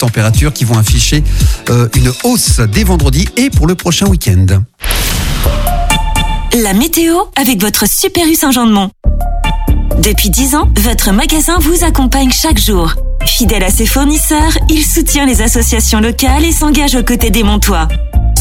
températures qui vont afficher une hausse dès vendredi et pour le prochain week-end. La météo avec votre Super U Saint-Jean-de-Mont. Depuis 10 ans, votre magasin vous accompagne chaque jour. Fidèle à ses fournisseurs, il soutient les associations locales et s'engage aux côtés des Montois.